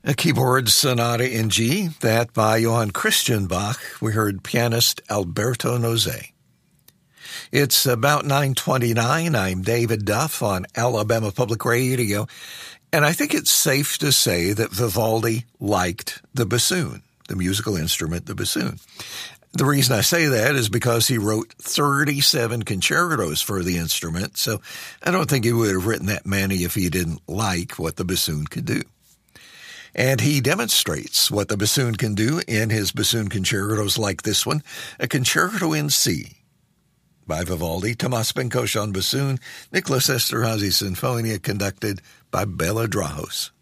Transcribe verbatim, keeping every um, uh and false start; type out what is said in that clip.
A keyboard sonata in G, that by Johann Christian Bach. We heard pianist Alberto Nozay. It's about nine twenty-nine. I'm David Duff on Alabama Public Radio, and I think it's safe to say that Vivaldi liked the bassoon, the musical instrument, the bassoon. The reason I say that is because he wrote thirty-seven concertos for the instrument, so I don't think he would have written that many if he didn't like what the bassoon could do. And he demonstrates what the bassoon can do in his bassoon concertos like this one, a concerto in C by Vivaldi, Tomas Benkosh on bassoon, Nicholas Esterhazy Sinfonia, conducted by Bela Drahos.